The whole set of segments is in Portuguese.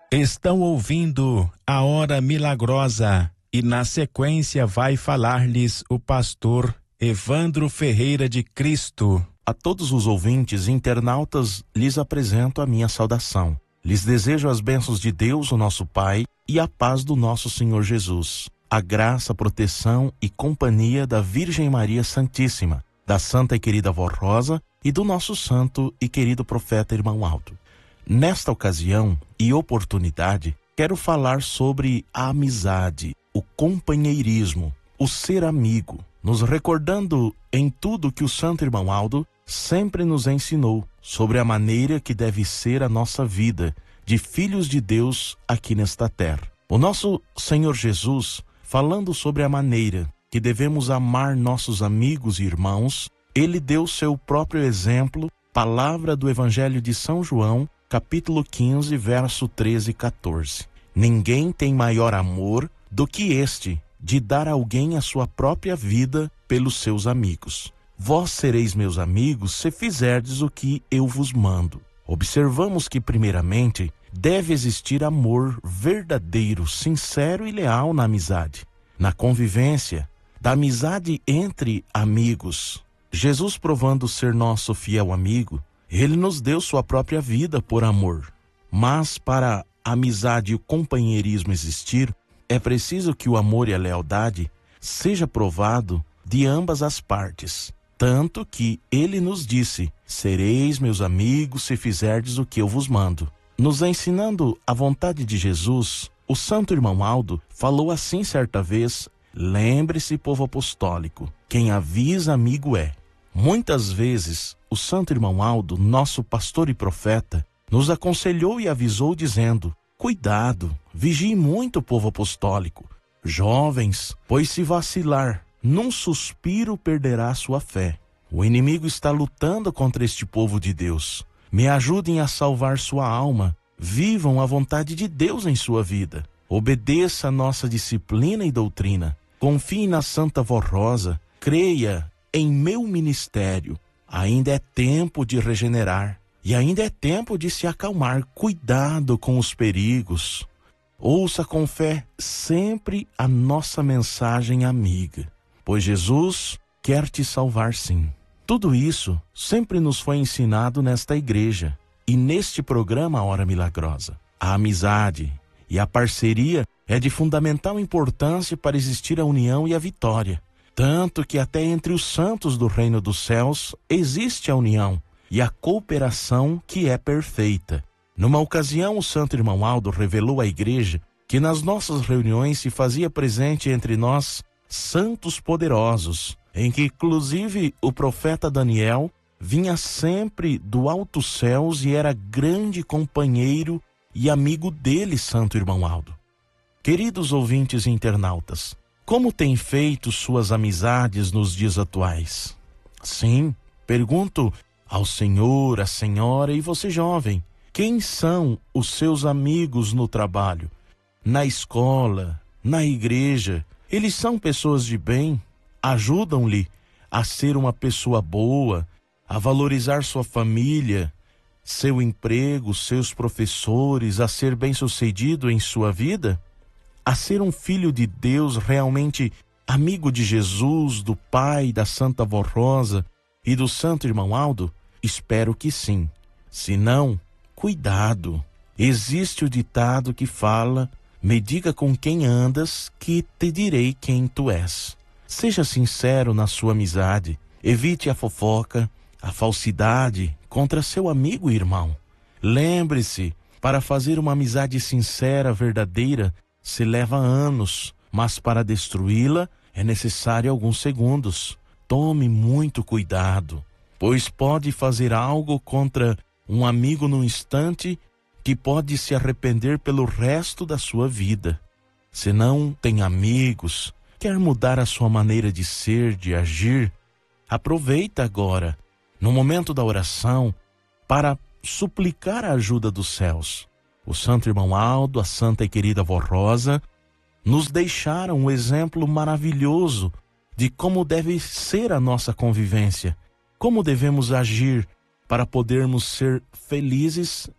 Estão ouvindo a Hora Milagrosa e na sequência vai falar-lhes o pastor Evandro Ferreira de Cristo. A todos os ouvintes e internautas lhes apresento a minha saudação. Lhes desejo as bênçãos de Deus, o nosso Pai, e a paz do nosso Senhor Jesus. A graça, proteção e companhia da Virgem Maria Santíssima, da Santa e querida Vó Rosa e do nosso santo e querido profeta Irmão Aldo. Nesta ocasião e oportunidade, quero falar sobre a amizade, o companheirismo, o ser amigo, nos recordando em tudo que o Santo Irmão Aldo sempre nos ensinou sobre a maneira que deve ser a nossa vida de filhos de Deus aqui nesta terra. O nosso Senhor Jesus, falando sobre a maneira que devemos amar nossos amigos e irmãos, ele deu seu próprio exemplo, palavra do Evangelho de São João, capítulo 15, verso 13 e 14. Ninguém tem maior amor do que este, de dar a alguém a sua própria vida pelos seus amigos. Vós sereis meus amigos se fizerdes o que eu vos mando. Observamos que, primeiramente, deve existir amor verdadeiro, sincero e leal na amizade, na convivência, da amizade entre amigos. Jesus, provando ser nosso fiel amigo, ele nos deu sua própria vida por amor. Mas para a amizade e o companheirismo existir, é preciso que o amor e a lealdade seja provado de ambas as partes. Tanto que ele nos disse: sereis meus amigos se fizerdes o que eu vos mando. Nos ensinando a vontade de Jesus, o Santo Irmão Aldo falou assim certa vez: lembre-se, povo apostólico, quem avisa amigo é. Muitas vezes, o Santo Irmão Aldo, nosso pastor e profeta, nos aconselhou e avisou dizendo: cuidado, vigie muito, povo apostólico. Jovens, pois se vacilar, num suspiro perderá sua fé. O inimigo está lutando contra este povo de Deus. Me ajudem a salvar sua alma. Vivam a vontade de Deus em sua vida. Obedeça a nossa disciplina e doutrina. Confie na Santa Vó Rosa. Creia em meu ministério. Ainda é tempo de regenerar. E ainda é tempo de se acalmar. Cuidado com os perigos. Ouça com fé sempre a nossa mensagem amiga, pois Jesus quer te salvar sim. Tudo isso sempre nos foi ensinado nesta igreja e neste programa Hora Milagrosa. A amizade e a parceria é de fundamental importância para existir a união e a vitória. Tanto que até entre os santos do reino dos céus existe a união e a cooperação que é perfeita. Numa ocasião, o Santo Irmão Aldo revelou à igreja que nas nossas reuniões se fazia presente entre nós santos poderosos, em que inclusive o profeta Daniel vinha sempre do alto céus e era grande companheiro e amigo dele, Santo Irmão Aldo. Queridos ouvintes e internautas, como tem feito suas amizades nos dias atuais? Sim, pergunto ao senhor, à senhora e você jovem, quem são os seus amigos no trabalho, na escola, na igreja? Eles são pessoas de bem? Ajudam-lhe a ser uma pessoa boa, a valorizar sua família, seu emprego, seus professores, a ser bem-sucedido em sua vida? A ser um filho de Deus realmente amigo de Jesus, do Pai, da Santa Vó Rosa e do Santo Irmão Aldo? Espero que sim. Se não, cuidado. Existe o ditado que fala: me diga com quem andas, que te direi quem tu és. Seja sincero na sua amizade. Evite a fofoca, a falsidade contra seu amigo e irmão. Lembre-se, para fazer uma amizade sincera, verdadeira, se leva anos, mas para destruí-la é necessário alguns segundos. Tome muito cuidado, pois pode fazer algo contra um amigo num instante que pode se arrepender pelo resto da sua vida. Se não tem amigos, quer mudar a sua maneira de ser, de agir, aproveita agora, no momento da oração, para suplicar a ajuda dos céus. O Santo Irmão Aldo, a Santa e querida Vó Rosa, nos deixaram um exemplo maravilhoso de como deve ser a nossa convivência, como devemos agir para podermos ser felizes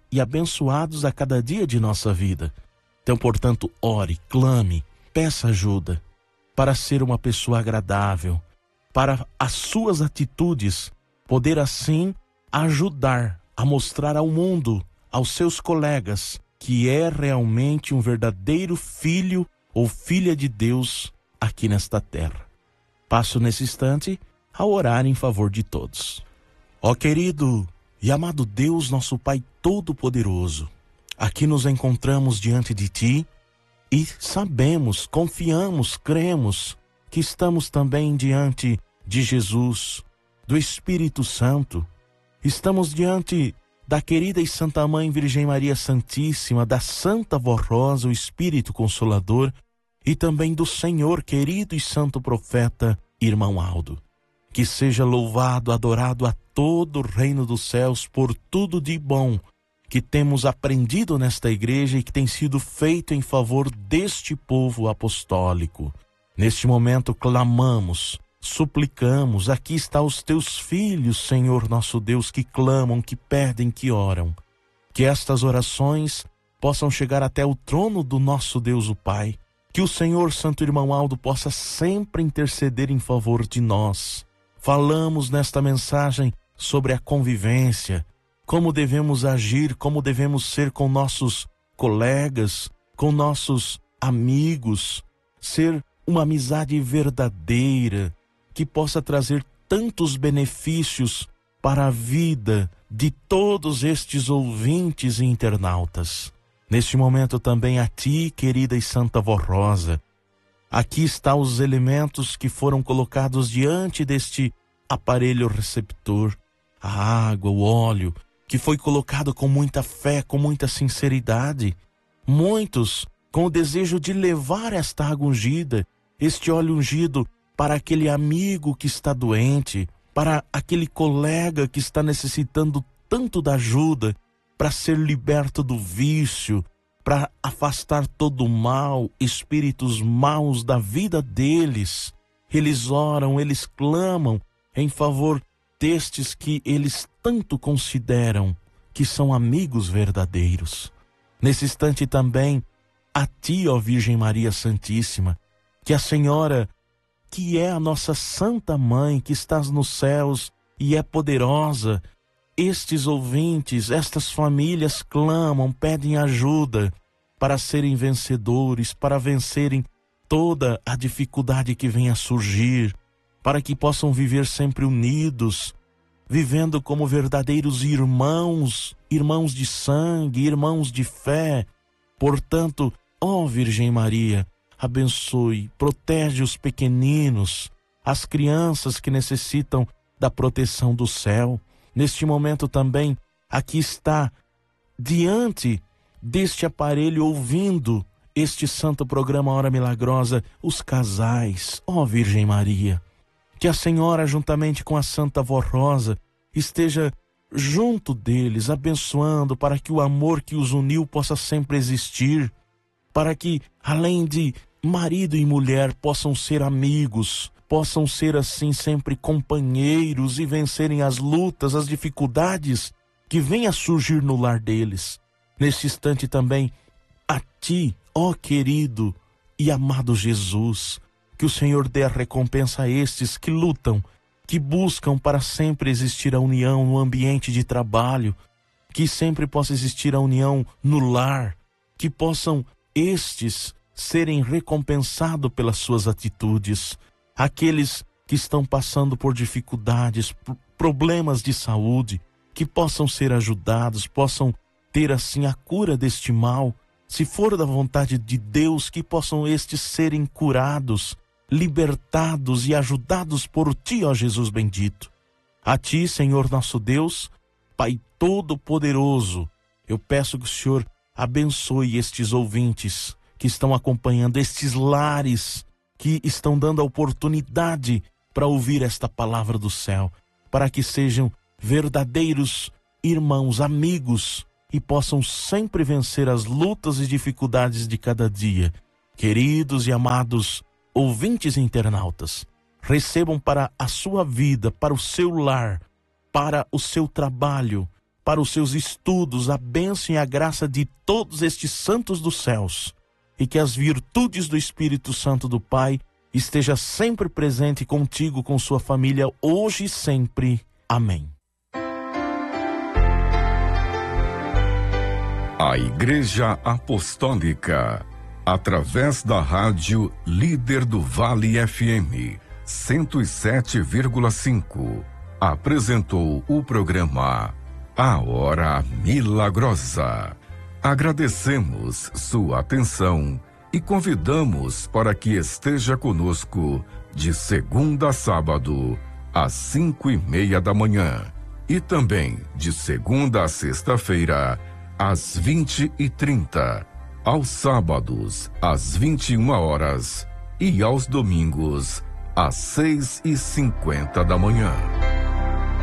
e abençoados a cada dia de nossa vida. Então, portanto, ore, clame, peça ajuda para ser uma pessoa agradável, para as suas atitudes poder assim ajudar a mostrar ao mundo, aos seus colegas, que é realmente um verdadeiro filho ou filha de Deus aqui nesta terra. Passo nesse instante a orar em favor de todos. Ó querido e amado Deus, nosso Pai Todo-Poderoso, aqui nos encontramos diante de Ti e sabemos, confiamos, cremos que estamos também diante de Jesus, do Espírito Santo. Estamos diante da querida e Santa Mãe Virgem Maria Santíssima, da Santa Vó Rosa, o Espírito Consolador, e também do Senhor querido e santo profeta, irmão Aldo. Que seja louvado, adorado a todo o reino dos céus por tudo de bom que temos aprendido nesta igreja e que tem sido feito em favor deste povo apostólico. Neste momento clamamos, suplicamos, aqui está os teus filhos, Senhor nosso Deus, que clamam, que pedem, que oram. Que estas orações possam chegar até o trono do nosso Deus o Pai. Que o Senhor, Santo Irmão Aldo, possa sempre interceder em favor de nós. Falamos nesta mensagem sobre a convivência, como devemos agir, como devemos ser com nossos colegas, com nossos amigos, ser uma amizade verdadeira, que possa trazer tantos benefícios para a vida de todos estes ouvintes e internautas. Neste momento também a Ti, querida e Santa Vó Rosa, aqui estão os elementos que foram colocados diante deste aparelho receptor, a água, o óleo, que foi colocado com muita fé, com muita sinceridade. Muitos com o desejo de levar esta água ungida, este óleo ungido, para aquele amigo que está doente, para aquele colega que está necessitando tanto da ajuda, para ser liberto do vício, para afastar todo o mal, espíritos maus da vida deles. Eles oram, eles clamam em favor destes que eles tanto consideram que são amigos verdadeiros. Nesse instante também, a Ti, ó Virgem Maria Santíssima, que a Senhora, que é a nossa Santa Mãe, que estás nos céus e é poderosa, estes ouvintes, estas famílias clamam, pedem ajuda para serem vencedores, para vencerem toda a dificuldade que venha a surgir, para que possam viver sempre unidos, vivendo como verdadeiros irmãos, irmãos de sangue, irmãos de fé. Portanto, ó Virgem Maria, abençoe, protege os pequeninos, as crianças que necessitam da proteção do céu. Neste momento também, aqui está, diante deste aparelho, ouvindo este santo programa Hora Milagrosa, os casais, ó Virgem Maria. Que a Senhora, juntamente com a Santa Vó Rosa, esteja junto deles, abençoando, para que o amor que os uniu possa sempre existir, para que, além de marido e mulher, possam ser amigos, possam ser assim sempre companheiros e vencerem as lutas, as dificuldades que vêm a surgir no lar deles. Neste instante também, a Ti, ó querido e amado Jesus, que o Senhor dê a recompensa a estes que lutam, que buscam para sempre existir a união no ambiente de trabalho, que sempre possa existir a união no lar, que possam estes serem recompensados pelas suas atitudes. Aqueles que estão passando por dificuldades, por problemas de saúde, que possam ser ajudados, possam ter assim a cura deste mal. Se for da vontade de Deus, que possam estes serem curados, libertados e ajudados por Ti, ó Jesus bendito. A Ti, Senhor nosso Deus, Pai Todo-Poderoso, eu peço que o Senhor abençoe estes ouvintes que estão acompanhando, estes lares que estão dando a oportunidade para ouvir esta palavra do céu, para que sejam verdadeiros irmãos, amigos, e possam sempre vencer as lutas e dificuldades de cada dia. Queridos e amados ouvintes e internautas, recebam para a sua vida, para o seu lar, para o seu trabalho, para os seus estudos a bênção e a graça de todos estes santos dos céus, e que as virtudes do Espírito Santo do Pai esteja sempre presente contigo, com sua família, hoje e sempre. Amém. A Igreja Apostólica, através da rádio Líder do Vale FM 107,5, apresentou o programa A Hora Milagrosa. Agradecemos sua atenção e convidamos para que esteja conosco de segunda a sábado, às 5:30 da manhã, e também de segunda a sexta-feira, às 20h30, aos sábados, às 21 horas e aos domingos, às 6:50 da manhã.